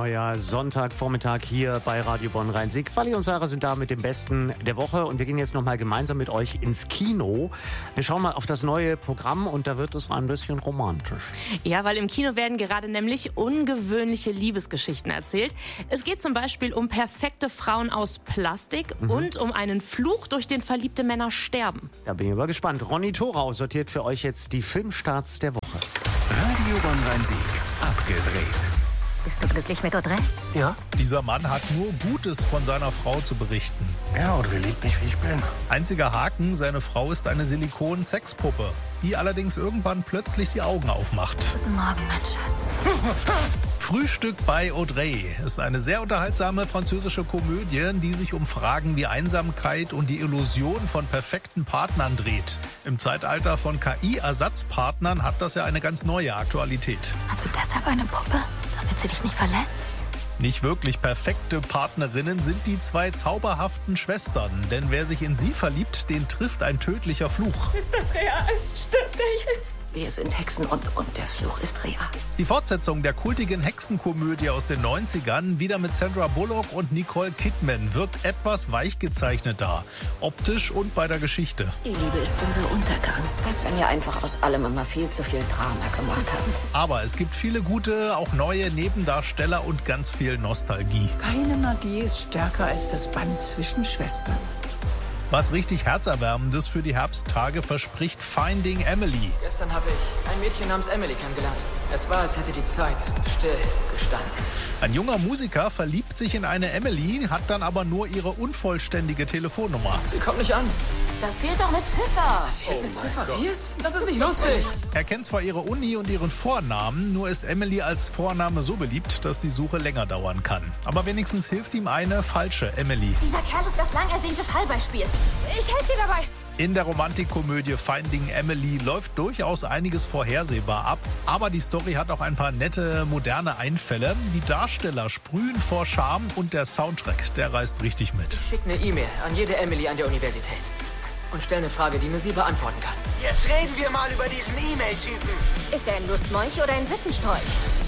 neuer Sonntagvormittag hier bei Radio Bonn Rhein-Sieg. Wally und Sarah sind da mit dem Besten der Woche und wir gehen jetzt nochmal gemeinsam mit euch ins Kino. Wir schauen mal auf das neue Programm und da wird es ein bisschen romantisch. Ja, weil im Kino werden gerade nämlich ungewöhnliche Liebesgeschichten erzählt. Es geht zum Beispiel um perfekte Frauen aus Plastik und um einen Fluch, durch den verliebte Männer sterben. Da bin ich aber gespannt. Ronny Thorau sortiert für euch jetzt die Filmstarts der Woche. Radio Bonn Rhein-Sieg. Abgedreht. Bist du glücklich mit Audrey? Ja. Dieser Mann hat nur Gutes von seiner Frau zu berichten. Ja, Audrey liebt mich, wie ich bin. Einziger Haken, seine Frau ist eine Silikon-Sexpuppe, die allerdings irgendwann plötzlich die Augen aufmacht. Guten Morgen, mein Schatz. Frühstück bei Audrey ist eine sehr unterhaltsame französische Komödie, die sich um Fragen wie Einsamkeit und die Illusion von perfekten Partnern dreht. Im Zeitalter von KI-Ersatzpartnern hat das ja eine ganz neue Aktualität. Hast du deshalb eine Puppe, damit sie dich nicht verlässt? Nicht wirklich perfekte Partnerinnen sind die zwei zauberhaften Schwestern. Denn wer sich in sie verliebt, den trifft ein tödlicher Fluch. Ist das real? Stimmt der jetzt? Wir sind Hexen und der Fluch ist real. Die Fortsetzung der kultigen Hexenkomödie aus den 90ern, wieder mit Sandra Bullock und Nicole Kidman, wirkt etwas weichgezeichneter. Optisch und bei der Geschichte. Die Liebe ist unser Untergang. Was, wenn ihr einfach aus allem immer viel zu viel Drama gemacht habt? Aber es gibt viele gute, auch neue Nebendarsteller und ganz viel Nostalgie. Keine Magie ist stärker als das Band zwischen Schwestern. Was richtig Herzerwärmendes für die Herbsttage verspricht Finding Emily. Gestern habe ich ein Mädchen namens Emily kennengelernt. Es war, als hätte die Zeit still gestanden. Ein junger Musiker verliebt sich in eine Emily, hat dann aber nur ihre unvollständige Telefonnummer. Sie kommt nicht an. Da fehlt doch eine Ziffer. Eine Ziffer? Wie jetzt? Das ist nicht lustig. Er kennt zwar ihre Uni und ihren Vornamen, nur ist Emily als Vorname so beliebt, dass die Suche länger dauern kann. Aber wenigstens hilft ihm eine falsche Emily. Dieser Kerl ist das lang ersehnte Fallbeispiel. Ich helfe dir dabei. In der Romantikkomödie Finding Emily läuft durchaus einiges vorhersehbar ab, aber die Story hat auch ein paar nette, moderne Einfälle. Die Darsteller sprühen vor Charme und der Soundtrack, der reißt richtig mit. Schick eine E-Mail an jede Emily an der Universität und stell eine Frage, die nur sie beantworten kann. Jetzt reden wir mal über diesen E-Mail-Typen. Ist er ein Lustmolch oder ein Sittenstrolch?